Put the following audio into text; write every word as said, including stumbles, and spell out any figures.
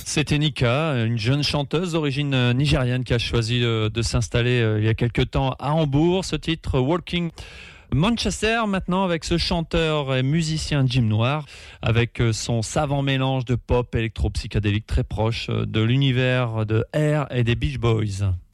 C'était Nika, une jeune chanteuse d'origine nigériane qui a choisi de, de s'installer euh, il y a quelques temps à Hambourg. Ce titre, Walking. Manchester maintenant avec ce chanteur et musicien Jim Noir, avec son savant mélange de pop électro-psychédélique très proche de l'univers de Air et des Beach Boys.